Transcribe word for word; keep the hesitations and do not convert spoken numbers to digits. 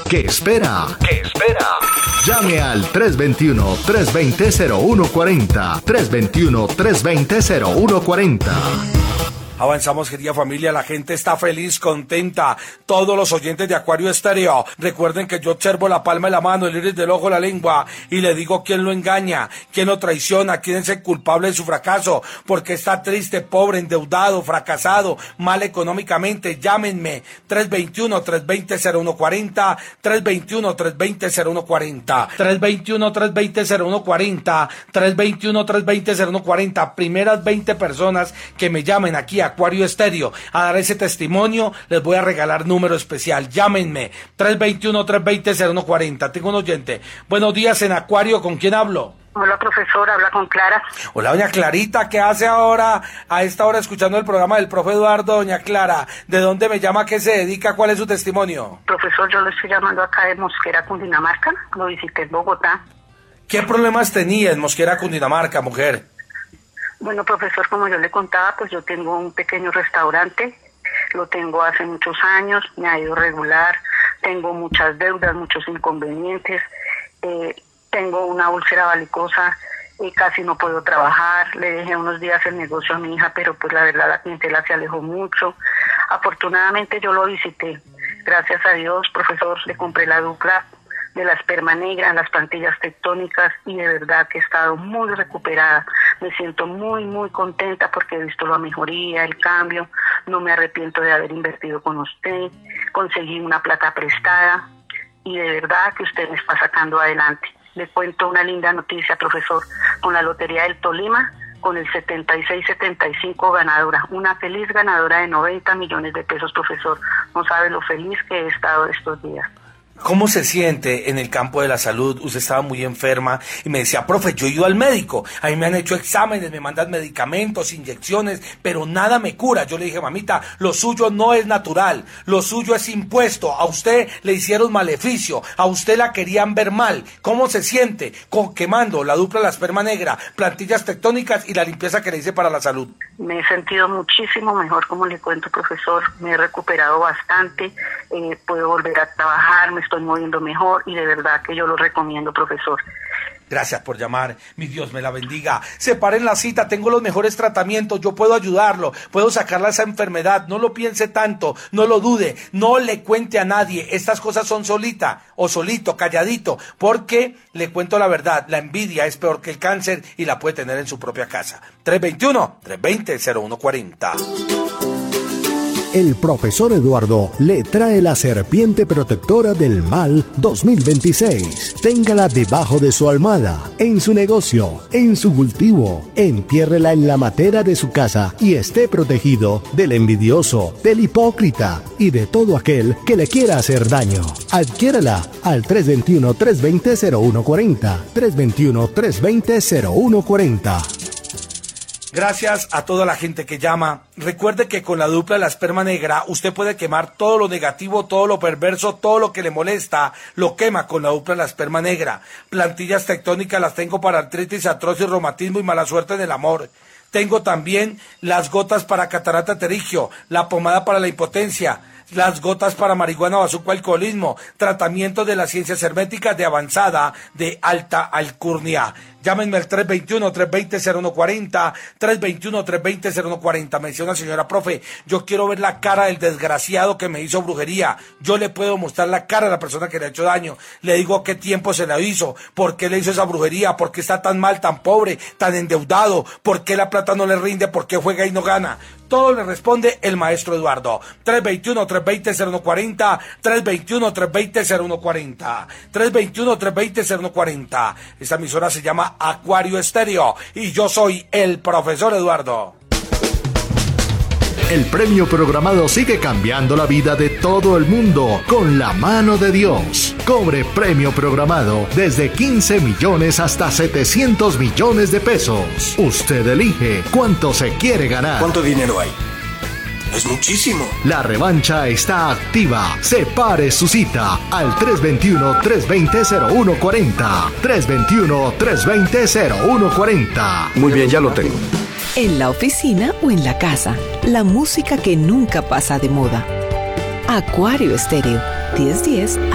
¿Qué espera? ¿Qué espera? Llame al tres dos uno, tres dos cero, cero uno cuatro cero, tres dos uno, tres dos cero, cero uno cuatro cero. Avanzamos, querida familia, la gente está feliz, contenta, todos los oyentes de Acuario Estéreo. Recuerden que yo observo la palma de la mano, el iris del ojo, la lengua, y le digo quién lo engaña, quién lo traiciona, quién es el culpable de su fracaso, porque está triste, pobre, endeudado, fracasado, mal económicamente. Llámenme, tres dos uno, tres dos cero, cero uno cuatro cero, tres dos uno, tres dos cero, cero uno cuatro cero, tres dos uno, tres dos cero, cero uno cuatro cero, tres dos uno, tres dos cero, cero uno cuatro cero. Primeras veinte personas que me llamen aquí a Acuario Estéreo a dar ese testimonio, les voy a regalar número especial. Llámenme, tres dos uno, tres dos cero, cero uno cuatro cero. Tengo un oyente. Buenos días en Acuario, ¿con quién hablo? Hola, profesor, habla con Clara. Hola, doña Clarita, ¿qué hace ahora a esta hora escuchando el programa del profe Eduardo, doña Clara? ¿De dónde me llama? ¿Qué se dedica? ¿Cuál es su testimonio? Profesor, yo lo estoy llamando acá de Mosquera, Cundinamarca. Lo visité en Bogotá. ¿Qué problemas tenía en Mosquera, Cundinamarca, mujer? Bueno, profesor, como yo le contaba, pues yo tengo un pequeño restaurante, lo tengo hace muchos años, me ha ido regular, tengo muchas deudas, muchos inconvenientes, eh, tengo una úlcera varicosa, y casi no puedo trabajar, le dejé unos días el negocio a mi hija, pero pues la verdad la clientela se alejó mucho. Afortunadamente yo lo visité, gracias a Dios, profesor, le compré la dupla de la esperma negra, las plantillas tectónicas, y de verdad que he estado muy recuperada. Me siento muy, muy contenta porque he visto la mejoría, el cambio. No me arrepiento de haber invertido con usted. Conseguí una plata prestada y de verdad que usted me está sacando adelante. Le cuento una linda noticia, profesor. Con la Lotería del Tolima, con el setenta y seis setenta y cinco ganadora, una feliz ganadora de noventa millones de pesos, profesor. No sabe lo feliz que he estado estos días. ¿Cómo se siente en el campo de la salud? Usted estaba muy enferma y me decía, profe, yo he ido al médico, a mí me han hecho exámenes, me mandan medicamentos, inyecciones, pero nada me cura. Yo le dije, mamita, lo suyo no es natural, lo suyo es impuesto, a usted le hicieron maleficio, a usted la querían ver mal. ¿Cómo se siente con quemando la dupla, la esperma negra, plantillas tectónicas y la limpieza que le hice para la salud? Me he sentido muchísimo mejor, como le cuento, profesor, me he recuperado bastante, eh, puedo volver a trabajar, me estoy moviendo mejor y de verdad que yo lo recomiendo, profesor. Gracias por llamar, mi Dios me la bendiga. Separen la cita, tengo los mejores tratamientos, yo puedo ayudarlo, puedo sacarle esa enfermedad, no lo piense tanto, no lo dude, no le cuente a nadie, estas cosas son solita o solito, calladito, porque le cuento la verdad, la envidia es peor que el cáncer y la puede tener en su propia casa. tres dos uno, tres dos cero, cero uno cuatro cero. El profesor Eduardo le trae la serpiente protectora del mal dos mil veintiséis. Téngala debajo de su almohada, en su negocio, en su cultivo. Entiérrela en la matera de su casa y esté protegido del envidioso, del hipócrita y de todo aquel que le quiera hacer daño. Adquiérala al tres dos uno, tres dos cero, cero uno cuatro cero, tres dos uno, tres dos cero, cero uno cuatro cero. Gracias a toda la gente que llama. Recuerde que con la dupla de la esperma negra usted puede quemar todo lo negativo, todo lo perverso, todo lo que le molesta, lo quema con la dupla de la esperma negra. Plantillas tectónicas las tengo para artritis, artrosis, reumatismo y mala suerte en el amor. Tengo también las gotas para catarata pterigio, la pomada para la impotencia, las gotas para marihuana, bazuco, alcoholismo, tratamiento de las ciencias herméticas de avanzada de alta alcurnia. Llámenme al tres dos uno, tres dos cero, cero uno cuatro cero, tres dos uno, tres dos cero, cero uno cuatro cero. Me decía una señora, profe, yo quiero ver la cara del desgraciado que me hizo brujería. Yo le puedo mostrar la cara a la persona que le ha hecho daño. Le digo qué tiempo se la hizo, por qué le hizo esa brujería, por qué está tan mal, tan pobre, tan endeudado, por qué la plata no le rinde, por qué juega y no gana. Todo le responde el maestro Eduardo. tres dos uno, tres dos cero, cero uno cuatro cero, tres dos uno, tres dos cero, cero uno cuatro cero, tres dos uno, tres dos cero, cero uno cuatro cero. Esta emisora se llama Acuario Estéreo y yo soy el profesor Eduardo. El premio programado sigue cambiando la vida de todo el mundo con la mano de Dios. Cobre premio programado desde quince millones hasta setecientos millones de pesos. Usted elige cuánto se quiere ganar. ¿Cuánto dinero hay? Es muchísimo. La revancha está activa. Separe su cita al tres dos uno, tres dos cero, cero uno cuatro cero. tres dos uno, tres dos cero, cero uno cuatro cero. Muy bien, ya lo tengo. En la oficina o en la casa, la música que nunca pasa de moda. Acuario Estéreo, diez diez